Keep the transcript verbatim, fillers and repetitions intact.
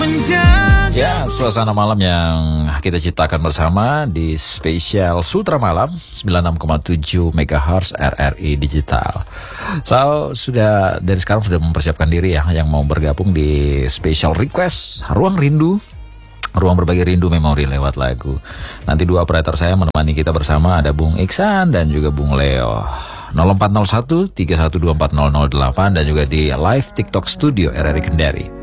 Ya, suasana malam yang kita ciptakan bersama di spesial Sultra Malam sembilan puluh enam koma tujuh megahertz R R I Digital. So, sudah dari sekarang sudah mempersiapkan diri ya yang mau bergabung di special request Ruang Rindu. Ruang berbagi rindu memori lewat lagu. Nanti dua operator saya menemani kita bersama, ada Bung Iksan dan juga Bung Leo. nol empat nol satu tiga satu dua empat nol nol delapan dan juga di live TikTok Studio R R I Kendari.